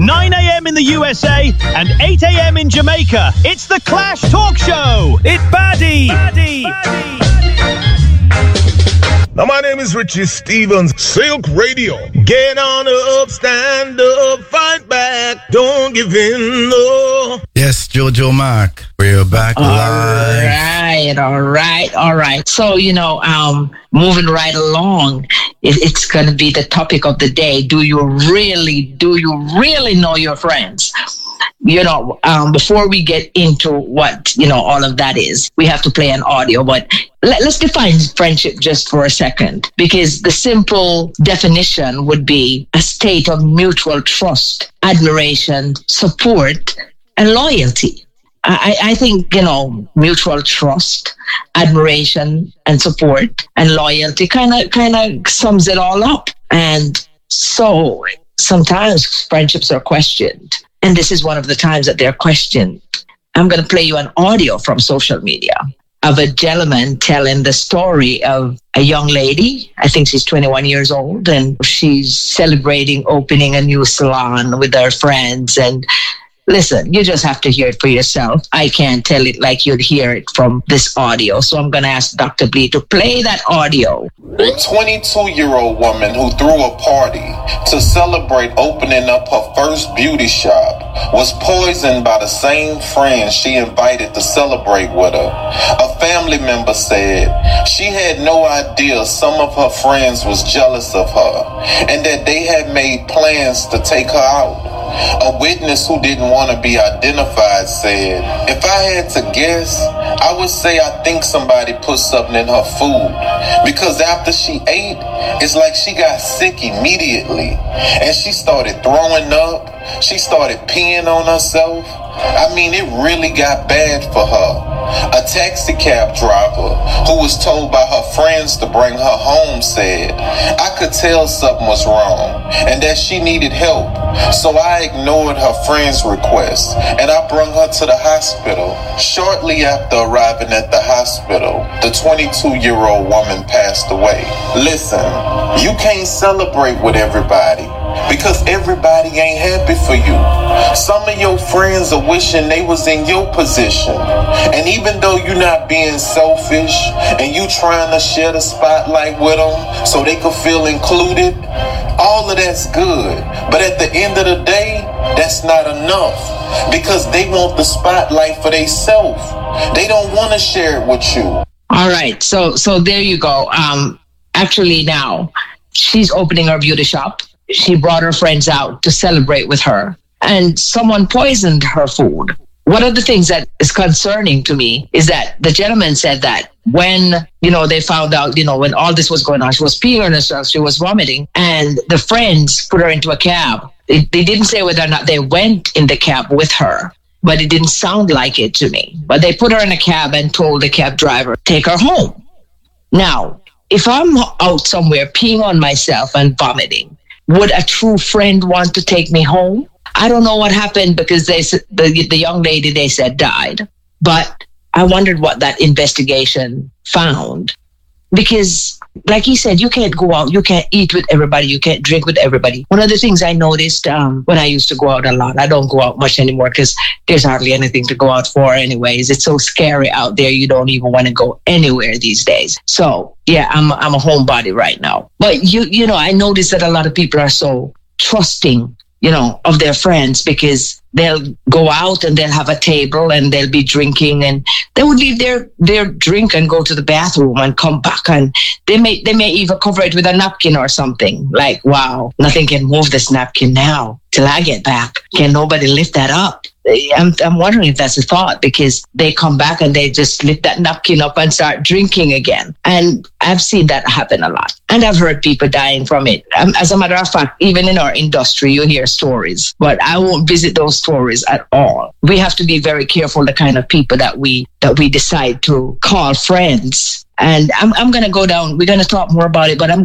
9 a.m. in the USA and 8 a.m. in Jamaica. It's the Clash Talk Show. It's Baddy. Now, my name is Richie Stevens, Silk Radio. Get on up, stand up, fight back, don't give in, no. Yes, Jojo Mark, we're back live. All right. So, moving right along, it's going to be the topic of the day. Do you really know your friends? Before we get into what, all of that is, we have to play an audio, but let's define friendship just for a second, because the simple definition would be a state of mutual trust, admiration, support, and loyalty. I think, mutual trust, admiration, and support, and loyalty kind of sums it all up. And so sometimes friendships are questioned. And this is one of the times that they're questioned. I'm going to play you an audio from social media of a gentleman telling the story of a young lady. I think she's 21 years old, and she's celebrating opening a new salon with her friends. And listen, you just have to hear it for yourself. I can't tell it like you'd hear it from this audio. So I'm going to ask Dr. Blee to play that audio. A 22-year-old woman who threw a party to celebrate opening up her first beauty shop was poisoned by the same friends she invited to celebrate with her. A family member said she had no idea some of her friends was jealous of her and that they had made plans to take her out. A witness who didn't want to be identified said, "If I had to guess, I would say I think somebody put something in her food, because after she ate, it's like she got sick immediately and she started throwing up. She started peeing on herself. I mean, it really got bad for her." A taxi cab driver who was told by her friends to bring her home said, "I could tell something was wrong and that she needed help. So I ignored her friend's request and I brought her to the hospital. Shortly after arriving at the hospital, the 22-year-old woman passed away." Listen, you can't celebrate with everybody because everybody ain't happy for you. Some of your friends are wishing they was in your position. And even though you're not being selfish and you trying to share the spotlight with them so they could feel included, all of that's good. But at the end of the day, that's not enough because they want the spotlight for themselves. They don't want to share it with you. All right. So there you go. Actually now, she's opening her beauty shop. She brought her friends out to celebrate with her, and someone poisoned her food. One of the things that is concerning to me is that the gentleman said that when, they found out, when all this was going on, she was peeing on herself, she was vomiting, and the friends put her into a cab. They didn't say whether or not they went in the cab with her, but it didn't sound like it to me. But they put her in a cab and told the cab driver, take her home. Now, if I'm out somewhere peeing on myself and vomiting, would a true friend want to take me home? I don't know what happened because the young lady, they said, died. But I wondered what that investigation found. Because, like he said, you can't go out, you can't eat with everybody, you can't drink with everybody. One of the things I noticed when I used to go out a lot, I don't go out much anymore because there's hardly anything to go out for anyways. It's so scary out there, you don't even want to go anywhere these days. So, yeah, I'm a homebody right now. But, I noticed that a lot of people are so trusting, of their friends, because they'll go out and they'll have a table and they'll be drinking and they would leave their drink and go to the bathroom and come back, and they may even cover it with a napkin or something. Like, wow, nothing can move this napkin now till I get back. Can nobody lift that up? I'm wondering if that's a thought, because they come back and they just lift that napkin up and start drinking again. And I've seen that happen a lot. And I've heard people dying from it. As a matter of fact, even in our industry, you hear stories, but I won't visit those stories at all. We have to be very careful the kind of people that we decide to call friends. And I'm going to go down. We're going to talk more about it, but I'm